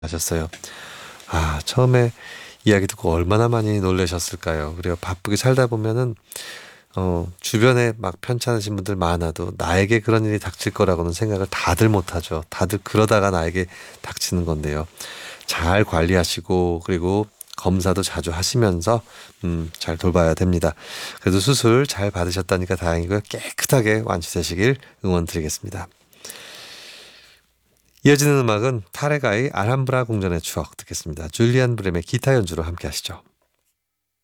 하셨어요. 처음에 이야기 듣고 얼마나 많이 놀라셨을까요? 그리고 바쁘게 살다 보면은 주변에 막 편찮으신 분들 많아도 나에게 그런 일이 닥칠 거라고는 생각을 다들 못하죠. 다들 그러다가 나에게 닥치는 건데요. 잘 관리하시고 그리고 검사도 자주 하시면서 잘 돌봐야 됩니다. 그래도 수술 잘 받으셨다니까 다행이고요. 깨끗하게 완치되시길 응원드리겠습니다. 이어지는 음악은 타레가의 알함브라 궁전의 추억 듣겠습니다. 줄리안 브렘의 기타 연주로 함께 하시죠.